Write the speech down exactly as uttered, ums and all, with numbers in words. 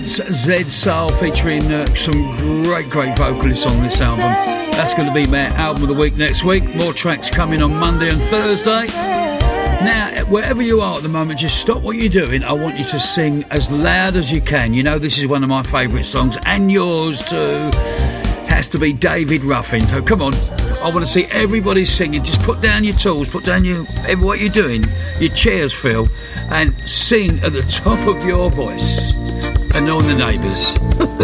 Z Soul featuring uh, some great, great vocalists on this album. That's going to be my album of the week next week. More tracks coming on Monday and Thursday. Now, wherever you are at the moment, just stop what you're doing. I want you to sing as loud as you can. You know this is one of my favourite songs, and yours too. Has to be David Ruffin. So come on, I want to see everybody singing. Just put down your tools, put down your what you're doing, your chairs, Phil, and sing at the top of your voice. Annoying the neighbours.